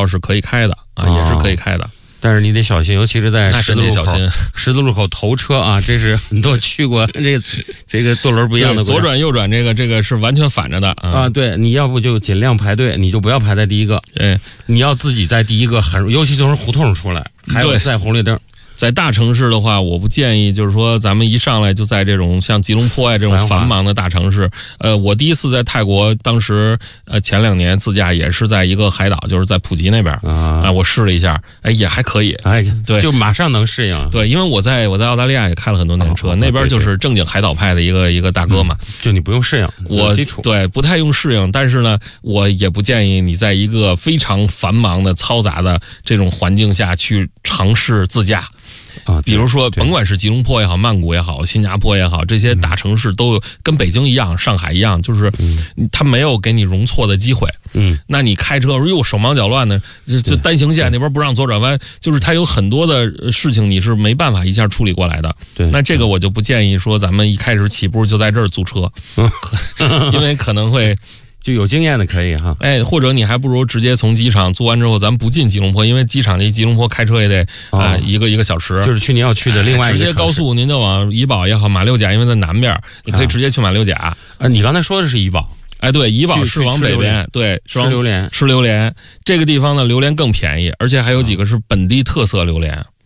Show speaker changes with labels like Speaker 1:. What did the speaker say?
Speaker 1: 道是可以开的啊，也是可以开的。
Speaker 2: 但是你得小心，尤其是在十字路口头车啊，这是很多去过这个舵轮不一样的。
Speaker 1: 左转右转这个是完全反着的
Speaker 2: 啊。对，你要不就尽量排队，你就不要排在第一个。
Speaker 1: 对，
Speaker 2: 你要自己在第一个尤其从胡同出来，还有在红绿灯。
Speaker 1: 在大城市的话，我不建议，就是说咱们一上来就在这种像吉隆坡这种繁忙的大城市。我第一次在泰国，当时前2年自驾也是在一个海岛，就是在普吉那边啊，我试了一下，也还可以，对，
Speaker 2: 就马上能适应。
Speaker 1: 对，因为我在澳大利亚也开了很多年车，那边就是正经海岛派的一个大哥嘛，
Speaker 2: 就你不用适应，
Speaker 1: 我对不太用适应，但是呢，我也不建议你在一个非常繁忙的嘈杂的这种环境下去尝试自驾。比如说甭管是吉隆坡也好，曼谷也好，新加坡也好，这些大城市都跟北京一样，上海一样，就是它没有给你容错的机会。那你开车又手忙脚乱的，就单行线那边不让左转弯，就是它有很多的事情你是没办法一下处理过来的。
Speaker 2: 对，
Speaker 1: 那这个我就不建议说咱们一开始起步就在这儿租车，因为可能会。
Speaker 2: 就有经验的可以哈，
Speaker 1: 或者你还不如直接从机场租完之后，咱们不进吉隆坡，因为机场离吉隆坡开车也得一个小时，
Speaker 2: 就是去你要去的另外一个
Speaker 1: 直接高速，您就往怡保也好，马六甲，因为在南边，你可以直接去马六甲。
Speaker 2: 你刚才说的是怡保，
Speaker 1: 对，怡保是往北边，对，
Speaker 2: 吃榴莲，
Speaker 1: 这个地方的榴莲更便宜，而且还有几个是本地特色榴莲。